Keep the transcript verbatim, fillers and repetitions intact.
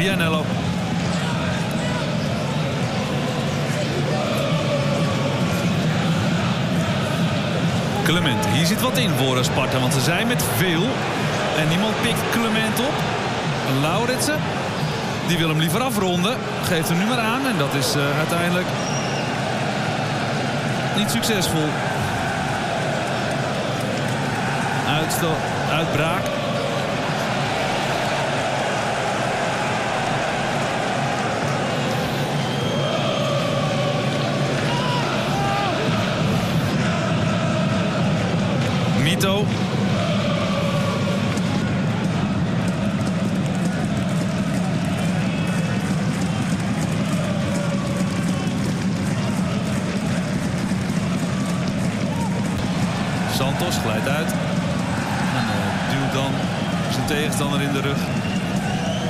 Vianello. Clement, hier zit wat in voor Sparta, want ze zijn met veel. En niemand pikt Clement op. Lauritsen, die wil hem liever afronden. Geeft hem nu maar aan en dat is uh, uiteindelijk niet succesvol. Uitstel, uitbraak. Mito. Santos glijdt uit. En uh, duwt dan zijn tegenstander in de rug.